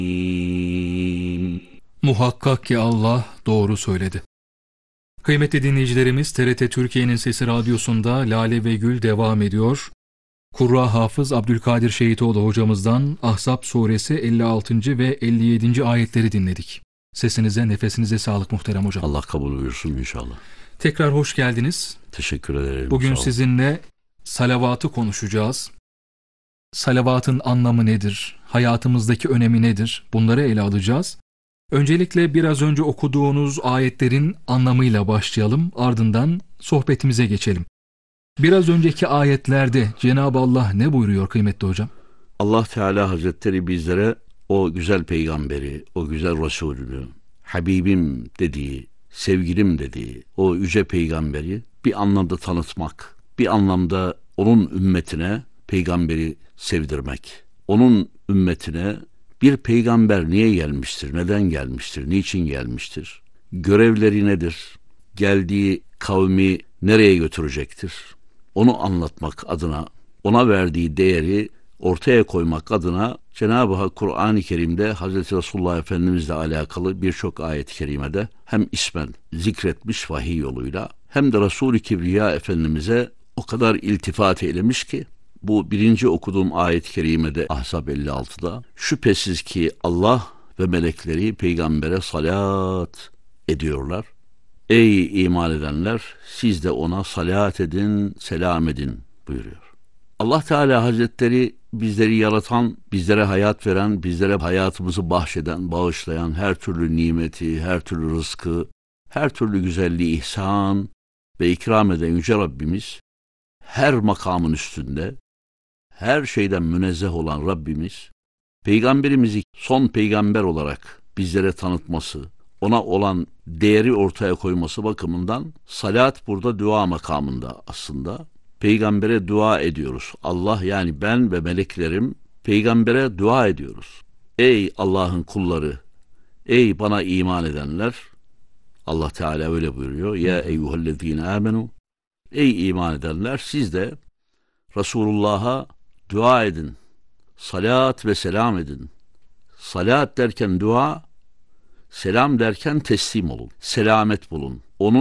Muhakkak ki Allah doğru söyledi. Kıymetli dinleyicilerimiz, TRT Türkiye'nin Sesi Radyosu'nda Lale ve Gül devam ediyor. Kurra Hafız Abdülkadir Şehitoğlu hocamızdan Ahzab suresi 56. ve 57. ayetleri dinledik. Sesinize, nefesinize sağlık muhterem hocam. Allah kabul buyursun inşallah. Tekrar hoş geldiniz. Teşekkür ederim. Bugün sizinle salavatı konuşacağız. Salavatın anlamı nedir? Hayatımızdaki önemi nedir? Bunları ele alacağız. Öncelikle biraz önce okuduğunuz ayetlerin anlamıyla başlayalım. Ardından sohbetimize geçelim. Biraz önceki ayetlerde Cenab-ı Allah ne buyuruyor kıymetli hocam? Allah Teala Hazretleri bizlere o güzel peygamberi, o güzel Resulünü, Habibim dediği, sevgilim dediği o yüce peygamberi bir anlamda tanıtmak, bir anlamda onun ümmetine peygamberi sevdirmek, onun ümmetine bir peygamber niye gelmiştir, neden gelmiştir, niçin gelmiştir, görevleri nedir, geldiği kavmi nereye götürecektir, onu anlatmak adına, ona verdiği değeri ortaya koymak adına Cenab-ı Hak Kur'an-ı Kerim'de Hz. Resulullah Efendimizle alakalı birçok ayet-i kerimede hem ismen zikretmiş vahiy yoluyla hem de Resul-i Kibriya Efendimiz'e o kadar iltifat eylemiş ki bu birinci okuduğum ayet-i kerimede Ahzab 56'da şüphesiz ki Allah ve melekleri peygambere salat ediyorlar. Ey iman edenler siz de ona salat edin, selam edin buyuruyor. Allah Teala Hazretleri bizleri yaratan, bizlere hayat veren, bizlere hayatımızı bahşeden, bağışlayan, her türlü nimeti, her türlü rızkı, her türlü güzelliği ihsan ve ikram eden Yüce Rabbimiz, her makamın üstünde, her şeyden münezzeh olan Rabbimiz, peygamberimizi son peygamber olarak bizlere tanıtması, ona olan değeri ortaya koyması bakımından salat burada dua makamında aslında. Peygambere dua ediyoruz. Allah yani ben ve meleklerim peygambere dua ediyoruz. Ey Allah'ın kulları, ey bana iman edenler, Allah Teala öyle buyuruyor. Ya eyyühellezine amenu, ey iman edenler siz de Resulullah'a dua edin. Salat ve selam edin. Salat derken dua, selam derken teslim olun. Selamet bulun.